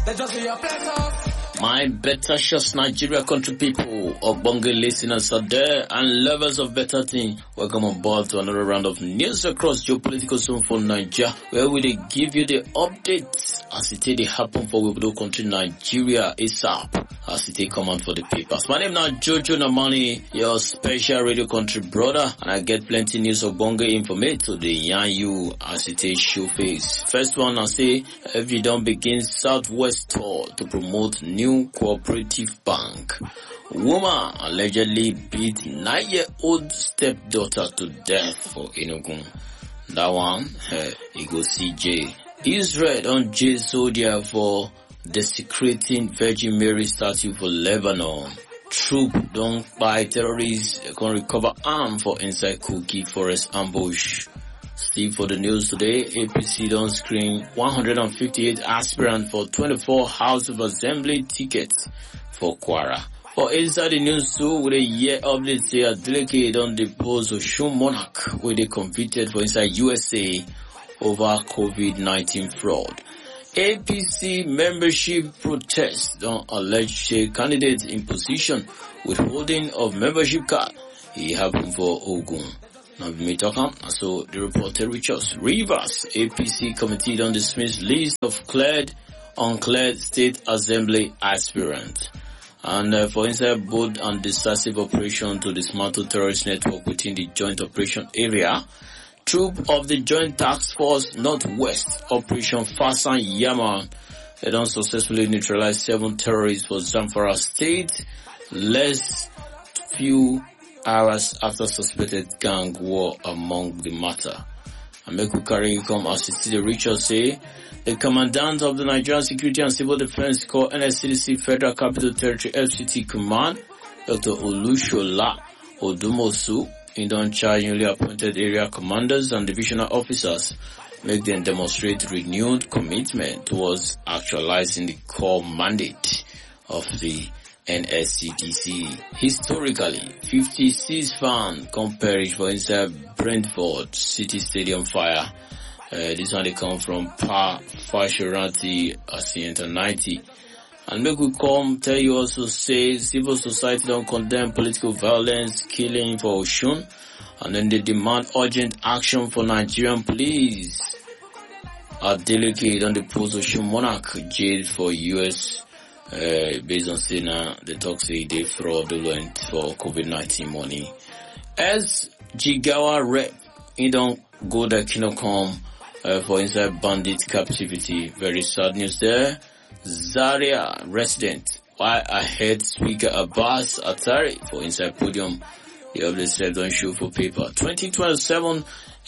My better shots, Nigeria country people, Ogbonge listeners are there and lovers of better things. Welcome on board to another round of news across geopolitical zone for Nigeria, where we give you the updates as it happen for Wibudo country Nigeria ASAP, as it command for the papers. My name now Jojo Namani, your special radio country brother, and I get plenty news of Ogbonge information to the yarn you as it show face. First one, I say, if you don't begin Southwest tour to promote new cooperative bank. Woman allegedly beat 9-year-old stepdaughter to death for Enugu. That one, Ego CJ. Israel on J soldier for desecrating Virgin Mary statue for Lebanon. Troop don't buy terrorists can recover arm for inside Kogi forest ambush. Steve for the news today, APC don't screen 158 aspirants for 24 House of Assembly tickets for Kwara. For inside the news too, with a year update say a delegate on the post of Osun Monarch where they convicted for inside USA over COVID-19 fraud. APC membership protest on alleged candidates in position withholding of membership card. It happened for Ogun. Now we talk so the reporter reaches Rivers APC committee don't dismiss list of uncleared state assembly aspirants. And for inside bold and decisive operation to dismantle terrorist network within the joint operation area, troop of the joint task force Northwest Operation Fasan Yaman, they don't successfully neutralize 7 terrorists for Zamfara state, less few hours after suspected gang war among the matter. And make we carry come as the Richard say, the commandant of the Nigerian Security and Civil Defense Corps NSCDC Federal Capital Territory FCT Command, Dr. Olushola Odumosu, in don charge newly appointed area commanders and divisional officers, make them demonstrate renewed commitment towards actualizing the core mandate of the NSCDC. Historically, 56 fans come perish for inside Brentford City Stadium fire. This one they come from Fashoranti Asienta 90. And make we come tell you also say civil society don't condemn political violence, killing for Osun, and then they demand urgent action for Nigerian police. A delegate on the post of Osun Monarch jailed for US based on saying the talk say they fraudulent for COVID-19 money. As Jigawa rep, he don't go the Kinocom for inside bandit captivity. Very sad news there. Zaria resident, why ahead Speaker Abbas Atari for inside podium. The update said don't show for paper. 2027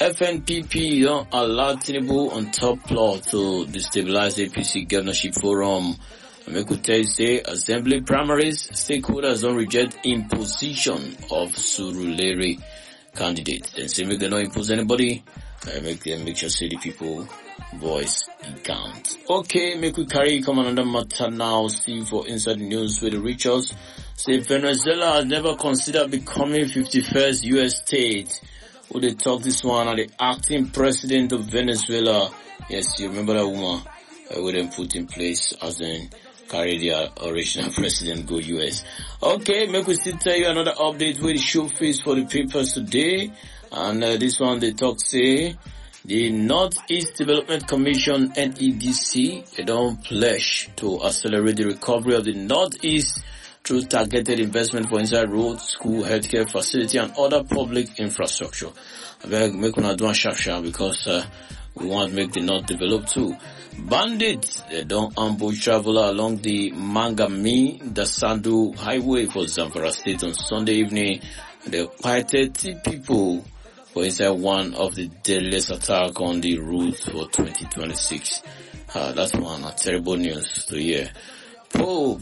FNPP don't allow Tinubu on top plot to destabilize APC governorship forum. And we could tell you say assembly primaries, stakeholders don't reject imposition of Surulere candidate. Then say make them not impose anybody, make sure say the people voice it count. Okay, make we carry come another matter now. See for inside the news with the Richards. Say Venezuela has never considered becoming 51st US state. Would they talk this one at the acting president of Venezuela? Yes, you remember that woman with them put in place as in carry the original president go US. Okay, make we still tell you another update with the show face for the papers today. And this one they talk say the Northeast Development Commission NEDC they don't pledge to accelerate the recovery of the Northeast through targeted investment for inside roads, school, healthcare facility and other public infrastructure. I beg make una do a sharp because we want to make the North develop too. Bandits they don't ambush traveler along the Mangami Dasandu highway for Zamfara state on Sunday evening. They quite 30 people for inside one of the deadliest attack on the route for 2026. That's one terrible news to hear. Pop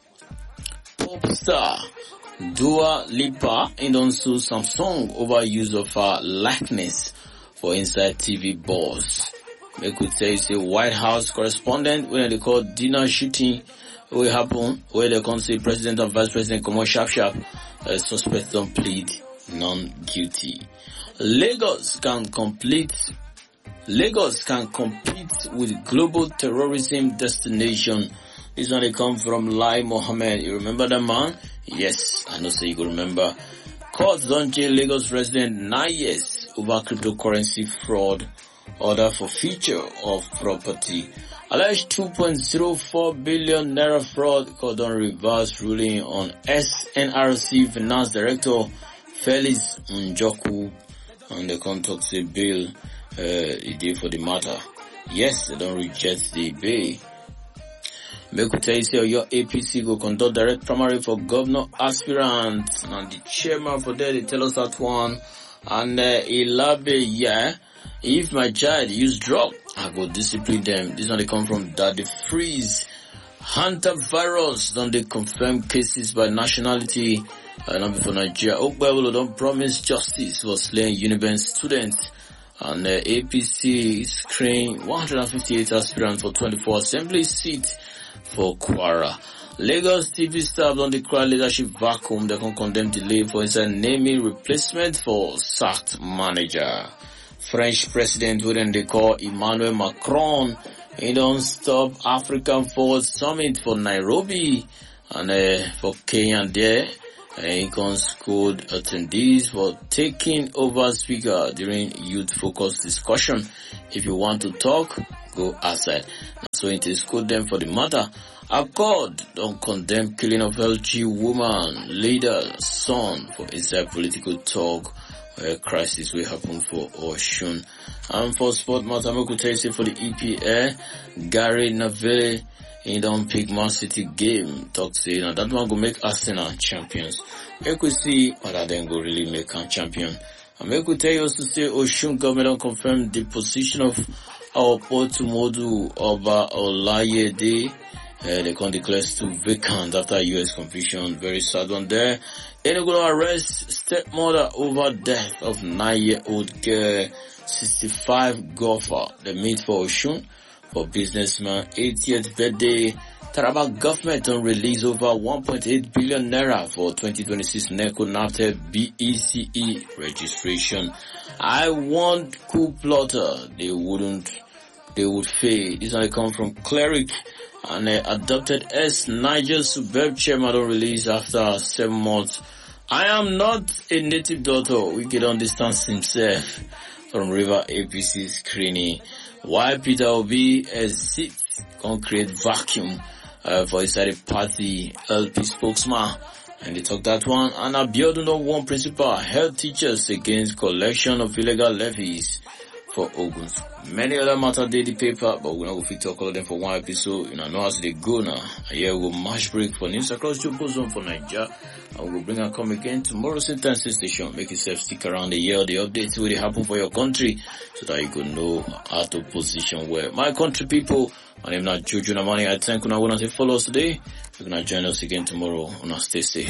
star Dua Lipa and also Samsung over use of her likeness for inside TV boss. Make we tell you say White House correspondent when they call dinner shooting will happen where they can say President and Vice President come on sharp suspects don't plead non-guilty. Lagos can compete with global terrorism destination This one they come from Lai Mohammed. You remember that man? Yes, I know so you go remember. Court don't jail Lagos resident 9 years over cryptocurrency fraud. Order for future of property. Alleged 2.04 billion naira fraud. Court don't reverse ruling on SNRC Finance Director Felix Njoku and the contact say bail the day for the matter. Yes, they don't reject the bail. Make we tell you say your APC go conduct direct primary for governor aspirant and the chairman for there they tell us that one and Ilabe yeah. If my child use drug, I go discipline them. This one they come from Daddy Freeze. Hunter virus don't they confirm cases by nationality not before Nigeria. Okwebolo don't promise justice for slaying Uniben students. And APC screen 158 aspirants for 24 assembly seat for Kwara. Lagos TV staff don't declare leadership vacuum. They can condemn delay for inside naming replacement for sacked manager. French president wouldn't they call Emmanuel Macron. He don't stop African Forward Summit for Nairobi and for Kenya there. He can scold attendees for taking over speaker during youth focused discussion. If you want to talk, go outside. So it is scold them for the matter. Accord don't condemn killing of LG woman, leader, son for inside political talk. Crisis will happen for Oshun. And for sport matter, I could tell you for the EPL, Gary Neville, he don't pick Man City game. Talk say now that one go make Arsenal champions. Make we see whether then go really make a champion. And make we tell you also say Oshun government don't confirm the position of our Portumodu Oba Olayede. They can declare two vacant after US conviction. Very sad one there. Then they're going to arrest stepmother over death of 9-year-old girl, 65 golfer. They meet for Oshun for businessman 80th birthday. Taraba government on release over 1.8 billion naira for 2026 NECO NAFTA BECE registration. I want coup plotter. They would fail. This one come from Cleric. And adopted S. Niger Suburb chairman on release after 7 months. I am not a native daughter. We can understand himself from River APC screening. Why Peter Obi seat can create vacuum for inside a party LP spokesman. And they talk that one. And Abiodun don't want principal held teachers against collection of illegal levies for Oguns. Many other matter did the paper, but we're not going to talk all of them for one episode. You know how they go now. Here we'll match break for news across Jumbo Zone for Nigeria. And we'll bring and come again tomorrow same time same station. Make yourself stick around the year, the updates will happen for your country so that you can know how to position where. My country people, my name is Jojo Namani. I thank you. I want to follow us today. You're going to join us again tomorrow. Stay safe.